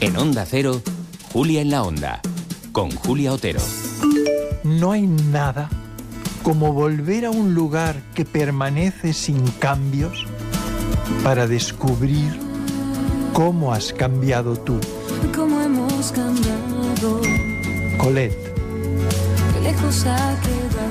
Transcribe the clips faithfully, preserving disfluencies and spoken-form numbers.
En Onda Cero, Julia en la Onda, con Julia Otero. No hay nada como volver a un lugar que permanece sin cambios para descubrir cómo has cambiado tú. Cómo hemos cambiado. Colette. Qué lejos ha quedado.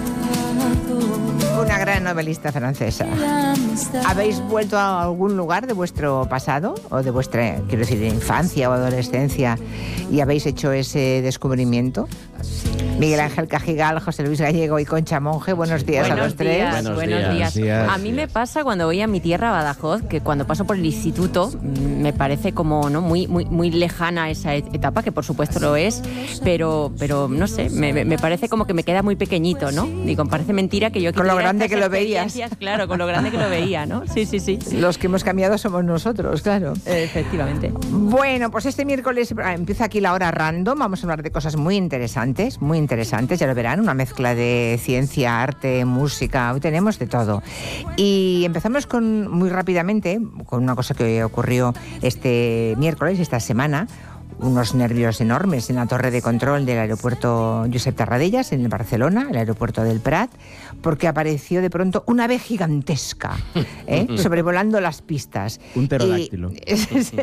Una gran novelista francesa. ¿Habéis vuelto a algún lugar de vuestro pasado o de vuestra, quiero decir, infancia o adolescencia y habéis hecho ese descubrimiento? Miguel Ángel Cajigal, José Luis Gallego y Concha Monge, buenos días buenos a los tres. Días, Buenos, buenos días. días. días. A mí me pasa cuando voy a mi tierra, Badajoz, que cuando paso por el instituto me parece como no muy muy muy lejana esa etapa, que por supuesto lo es, pero pero no sé, me, me parece como que me queda muy pequeñito, ¿no? Digo, parece mentira que yo Con lo quisiera grande estas que lo veías. experiencias, claro, con lo grande que lo veía, ¿no? Sí, sí, sí. Los que hemos cambiado somos nosotros, claro. Efectivamente. Bueno, pues este miércoles empieza aquí la hora random. Vamos a hablar de cosas muy interesantes, muy interesantes, ya lo verán, una mezcla de ciencia, arte, música, hoy tenemos de todo. Y empezamos con muy rápidamente con una cosa que ocurrió este miércoles, esta semana. Unos nervios enormes en la torre de control del aeropuerto Josep Tarradellas, en Barcelona, el aeropuerto del Prat, porque apareció de pronto un ave gigantesca, ¿eh? sobrevolando las pistas. Un pterodáctilo. Y,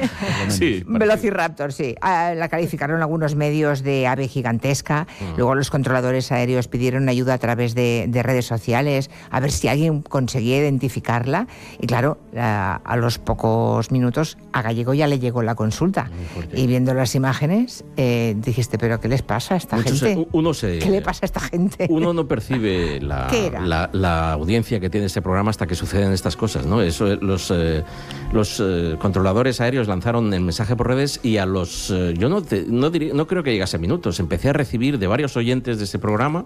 sí, Velociraptor, sí. Ah, la calificaron algunos medios de ave gigantesca. Uh-huh. Luego los controladores aéreos pidieron ayuda a través de, de redes sociales, a ver si alguien conseguía identificarla. Y claro, a, a los pocos minutos a Gallego ya le llegó la consulta. Y viendo las imágenes, eh, dijiste, ¿pero qué les pasa a esta Muchos, gente? Uno se, ¿Qué le pasa a esta gente? Uno no percibe la, la, la audiencia que tiene este programa hasta que suceden estas cosas, ¿no? Eso, los eh, los eh, controladores aéreos lanzaron el mensaje por redes y a los... Eh, yo no, te, no, diría, no creo que llegase a minutos. Empecé a recibir de varios oyentes de este programa.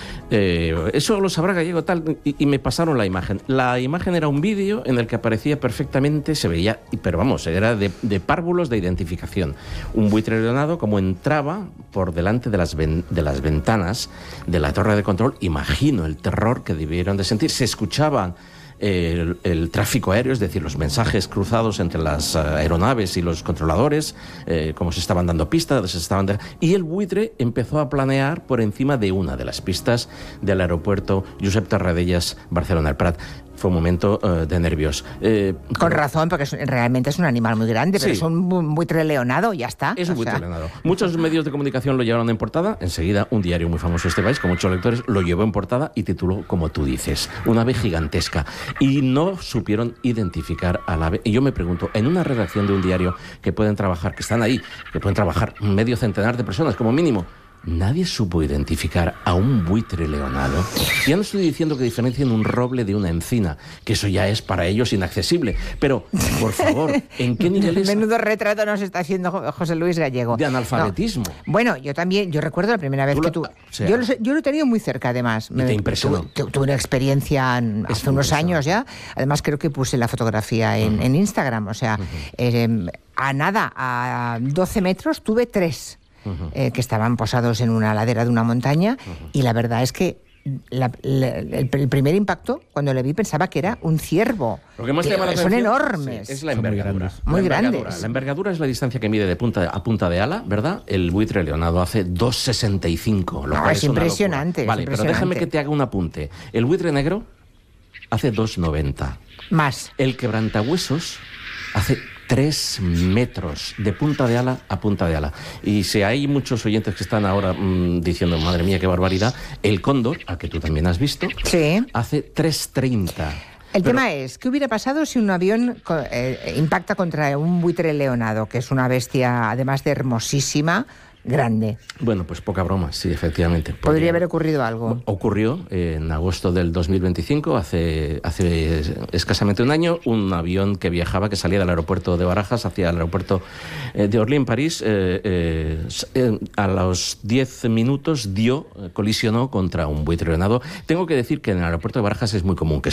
Eh, eso lo sabrá Gallego tal, y, y me pasaron la imagen. La imagen era un vídeo en el que aparecía perfectamente, se veía, pero vamos, era de, de párvulos de identificación. Un buitre leonado como entraba por delante de las, ven, de las ventanas de la torre de control. Imagino el terror que debieron de sentir. Se escuchaban El, el tráfico aéreo, es decir, los mensajes cruzados entre las aeronaves y los controladores, eh, como se estaban dando pistas, se estaban de... y el buitre empezó a planear por encima de una de las pistas del aeropuerto Josep Tarradellas, Barcelona, el Prat. Fue un momento uh, de nervios. Eh, Con pero... razón, porque es, realmente es un animal muy grande, pero sí. Es un buitre leonado, ya está. Es un buitre sea... leonado. Muchos medios de comunicación lo llevaron en portada. Enseguida, un diario muy famoso de este país, con muchos lectores, lo llevó en portada y tituló, como tú dices, una ave gigantesca. Y no supieron identificar al ave. Y yo me pregunto, en una redacción de un diario que pueden trabajar, que están ahí, que pueden trabajar medio centenar de personas como mínimo, nadie supo identificar a un buitre leonado. Ya no estoy diciendo que diferencien un roble de una encina, que eso ya es para ellos inaccesible. Pero, por favor, ¿en qué niveles? Menudo retrato nos está haciendo José Luis Gallego. De analfabetismo. No. Bueno, yo también, yo recuerdo la primera vez tú que tú... O sea, yo, lo, yo lo he tenido muy cerca, además. Y me, te impresionó. Tuve, tuve una experiencia es hace unos años ya. Además, creo que puse la fotografía en, uh-huh. en Instagram. O sea, uh-huh. eh, a nada, a doce metros, tuve tres. Uh-huh. eh, que estaban posados en una ladera de una montaña, uh-huh. y la verdad es que la, la, el, el primer impacto, cuando le vi, pensaba que era un ciervo. Lo que más que llama la son atención, enormes. Sí, es la envergadura. Muy la grandes. Envergadura. La envergadura es la distancia que mide de punta a punta de ala, ¿verdad? El buitre leonado hace dos sesenta y cinco. Lo no, cual es, es impresionante. Vale, es pero impresionante. déjame que te haga un apunte. El buitre negro hace dos noventa. Más. El quebrantahuesos hace tres metros de punta de ala a punta de ala. Y si hay muchos oyentes que están ahora mmm, diciendo, madre mía, qué barbaridad, el cóndor, al que tú también has visto, sí. hace tres treinta. El Pero... tema es, ¿qué hubiera pasado si un avión eh, impacta contra un buitre leonado, que es una bestia, además de hermosísima, grande? Bueno, pues poca broma, sí, efectivamente. Podría, Podría haber ocurrido algo. Ocurrió eh, en agosto del dos mil veinticinco, hace, hace escasamente un año, un avión que viajaba, que salía del aeropuerto de Barajas hacia el aeropuerto eh, de Orly, en París, eh, eh, eh, a los diez minutos dio, eh, colisionó contra un buitre leonado. Tengo que decir que en el aeropuerto de Barajas es muy común que